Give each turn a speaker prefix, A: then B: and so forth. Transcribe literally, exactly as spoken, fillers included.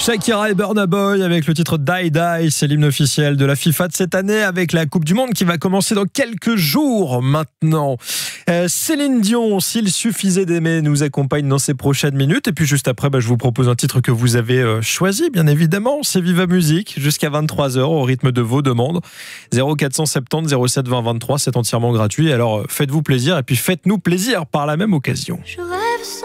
A: Shakira et Burna Boy avec le titre Die Die, c'est l'hymne officiel de la FIFA de cette année avec la Coupe du Monde qui va commencer dans quelques jours maintenant. Euh, Céline Dion, S'il suffisait d'aimer, nous accompagne dans ces prochaines minutes. Et puis juste après, bah, je vous propose un titre que vous avez euh, choisi, bien évidemment. C'est Viva Musique, jusqu'à vingt-trois heures au rythme de vos demandes. zéro quatre cent soixante-dix zéro sept vingt vingt-trois, c'est entièrement gratuit. Alors faites-vous plaisir et puis faites-nous plaisir par la même occasion.
B: Je